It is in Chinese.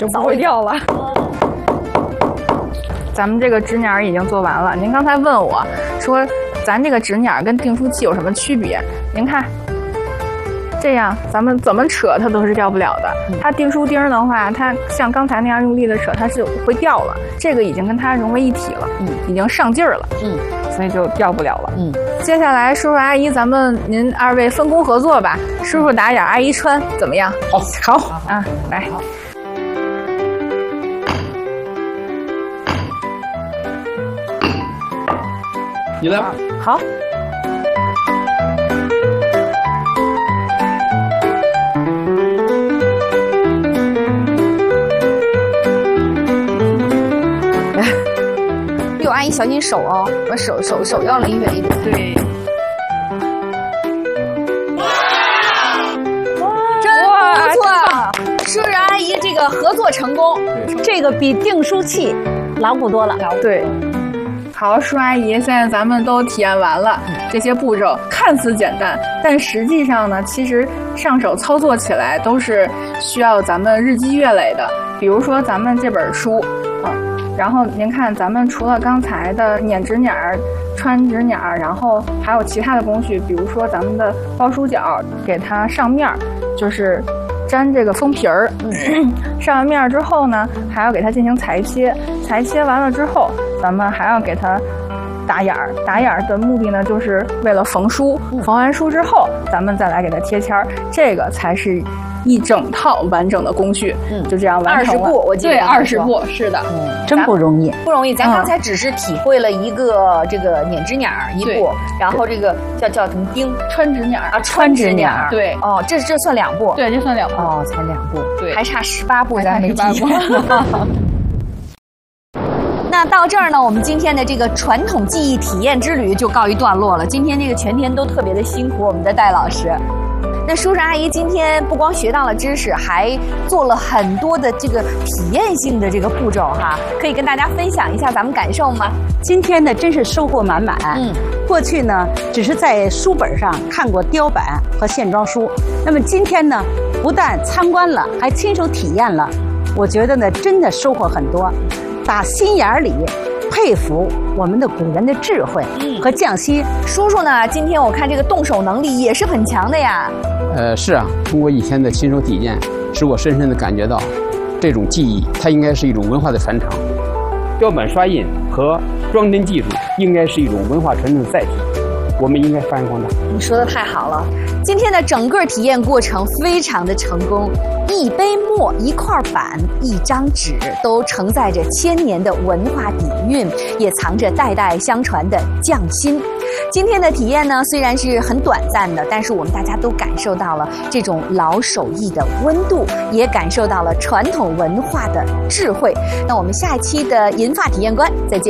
就不会掉了。咱们这个纸捻已经做完了。您刚才问我说，咱这个纸捻跟订书器有什么区别？您看，这样咱们怎么扯它都是掉不了的。它订书钉的话，它像刚才那样用力的扯，它是会掉了。这个已经跟它融为一体了，已经上劲儿了，所以就掉不了了。接下来叔叔阿姨，您二位分工合作吧。叔叔打眼，阿姨穿，怎么样？ 好啊，来。 你来。 好。 哟，阿姨小心手哦，我手要离远一点。 对。 真不错，叔叔阿姨这个合作成功， 这个比订书器牢固多了。 对。好，叔阿姨，现在咱们都体验完了，这些步骤看似简单，但实际上呢，其实上手操作起来都是需要咱们日积月累的。比如说咱们这本书，然后您看，咱们除了刚才的捻纸捻、穿纸捻，然后还有其他的工序，比如说咱们的包书角，给它上面就是粘这个封皮儿，上完面之后呢，还要给它进行裁切，裁切完了之后，咱们还要给它打眼儿，打眼儿的目的呢，就是为了缝书，缝完书之后，咱们再来给它贴签儿，这个才是一整套完整的工序，就这样完成了。 20步，我记得对，20步，是的， 真不容易， 不容易。咱刚才只是体会了一个这个捻纸捻一步，然后这个叫什么钉穿纸捻啊，穿纸捻， 对， 哦，这算2步， 对，这算2步， 哦，才2步， 对， 还差18步，咱没 18步。 那到这儿呢，我们今天的这个传统技艺体验之旅就告一段落了。今天这个全天都特别的辛苦，我们的戴老师。那叔叔阿姨今天不光学到了知识，还做了很多的这个体验性的这个步骤哈，可以跟大家分享一下咱们感受吗？ 今天呢，真是收获满满。过去呢，只是在书本上看过雕版和线装书，那么今天呢，不但参观了，还亲手体验了。我觉得呢，真的收获很多，打心眼里佩服我们的古人的智慧和匠心。 叔叔呢，今天我看这个动手能力也是很强的呀。 是啊，通过以前的亲手体验，使我深深的感觉到，这种技艺它应该是一种文化的传承。雕版刷印和装帧技术应该是一种文化传承的载体，我们应该发扬光大。 你说的太好了，今天的整个体验过程非常的成功。一杯墨、一块板、一张纸，都承载着1000年的文化底蕴，也藏着代代相传的匠心。今天的体验呢，虽然是很短暂的，但是我们大家都感受到了这种老手艺的温度，也感受到了传统文化的智慧。那我们下一期的银发体验观再见。